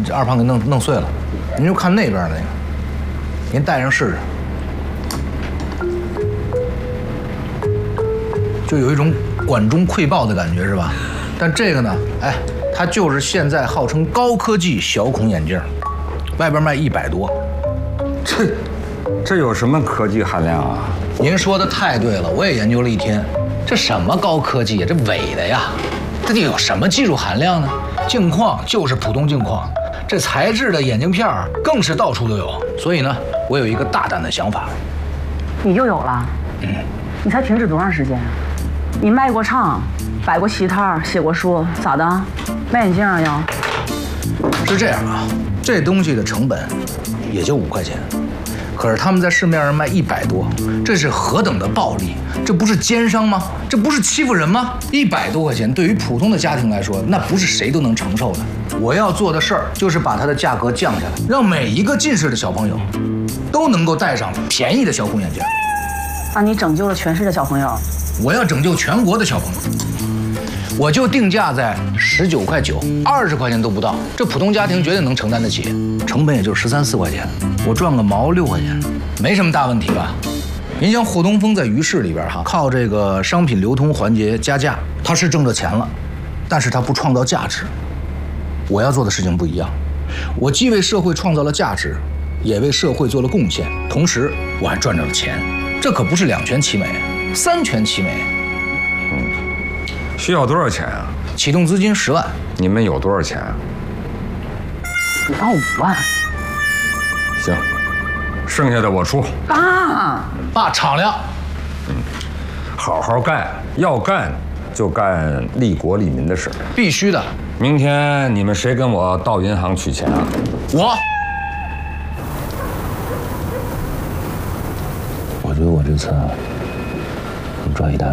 这二胖给弄碎了。您就看那边那个，您戴上试试，就有一种管中窥豹的感觉，是吧？但这个呢，哎，它就是现在号称高科技小孔眼镜，外边卖100多。 这有什么科技含量啊？ 您说的太对了，我也研究了一天，这什么高科技呀？这伪的呀！这得有什么技术含量呢？镜框就是普通镜框，这材质的眼镜片更是到处都有。所以呢，我有一个大胆的想法。 你又有了？你才停止多长时间啊？你卖过唱，摆过席摊，写过书，咋的？卖眼镜啊要？ 是这样啊，这东西的成本也就5块钱。可是他们在市面上卖100多，这是何等的暴利！这不是奸商吗？这不是欺负人吗？100多块钱对于普通的家庭来说，那不是谁都能承受的。我要做的事儿就是把它的价格降下来，让每一个近视的小朋友都能够戴上便宜的小孔眼镜。 那你拯救了全市的小朋友， 我要拯救全国的小朋友。我就定价在19.9块，20块钱都不到，这普通家庭绝对能承担得起，成本也就13、14块钱，我赚个毛6块钱，没什么大问题吧？您像霍东风在于市里边靠这个商品流通环节加价，他是挣着钱了，但是他不创造价值。我要做的事情不一样，我既为社会创造了价值，也为社会做了贡献，同时我还赚着了钱，这可不是2全其美，3全其美。 需要多少钱啊？ 启动资金10万。 你们有多少钱啊？ 不到5万。 行，剩下的我出。 爸敞亮。 好好干，要干就干利国利民的事。 必须的。 明天你们谁跟我到银行取钱啊？ 我觉得我这次能赚一大笔。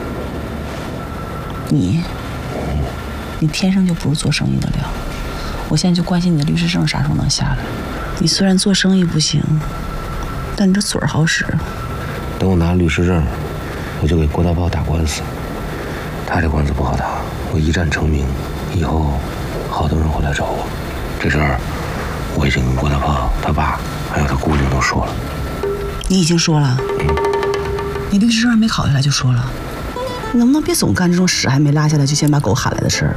你天生就不是做生意的料。我现在就关心你的律师证啥时候能下来。你虽然做生意不行，但你这嘴儿好使。 等我拿了律师证，我就给郭大炮打官司。他这官司不好打，我一战成名，以后好多人会来找我。这事儿我已经跟郭大炮他爸还有他姑娘都说了。 你已经说了？你律师证还没考下来就说了？你能不能别总干这种屎还没拉下来就先把狗喊来的事儿？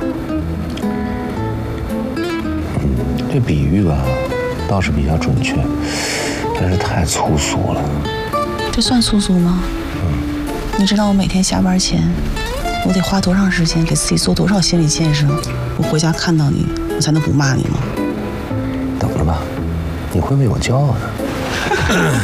这比喻吧，倒是比较准确，但是太粗俗了。 这算粗俗吗？你知道我每天下班前，我得花多长时间给自己做多少心理建设，我回家看到你，我才能不骂你吗？ 等着吧，你会为我骄傲的。